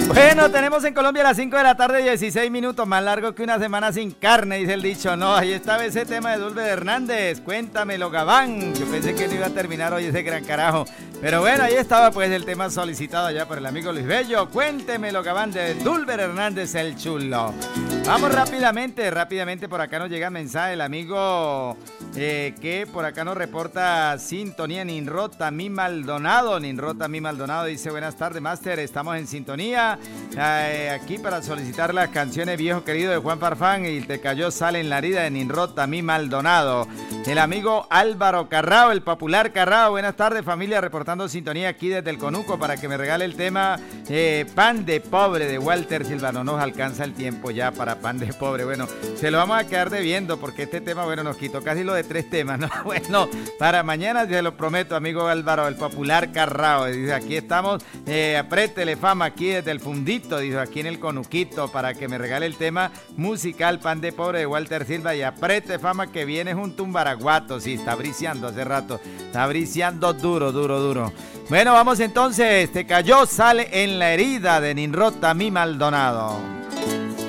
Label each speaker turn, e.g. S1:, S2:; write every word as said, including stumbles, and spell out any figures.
S1: Bueno, tenemos en Colombia las cinco de la tarde, dieciséis minutos, más largo que una semana sin carne, dice el dicho. No, ahí estaba ese tema de Dulber Hernández, cuéntamelo, Gabán. Yo pensé que no iba a terminar hoy ese gran carajo. Pero bueno, ahí estaba pues el tema solicitado ya por el amigo Luis Bello. Cuéntemelo, Gabán, de Dulber Hernández, el chulo. Vamos rápidamente, rápidamente, por acá nos llega mensaje el amigo eh, que por acá nos reporta sintonía, Ninrota Mi Maldonado. Ninrota Mi Maldonado dice: buenas tardes, Master, estamos en sintonía eh, aquí para solicitar las canciones Viejo Querido de Juan Farfán y Te Cayó Sal en la Herida de Ninrota Mi Maldonado. El amigo Álvaro Carrao, el popular Carrao, buenas tardes, familia, reportando sintonía aquí desde el Conuco para que me regale el tema eh, Pan de Pobre de Walter Silva. No nos alcanza el tiempo ya para Pan de Pobre. Bueno, se lo vamos a quedar debiendo porque este tema, bueno, nos quitó casi lo de tres temas, ¿no? Bueno, para mañana se lo prometo, amigo Álvaro, el popular Carrao. Dice, aquí estamos, eh, apriétele fama aquí desde el fundito, dice, aquí en el Conuquito, para que me regale el tema musical Pan de Pobre de Walter Silva y apriete fama que viene junto a un baraguato. Sí, está briseando hace rato, está briseando duro, duro, duro. Bueno, vamos entonces, Te Cayó Sal en la Herida de Ninrota Mi Maldonado.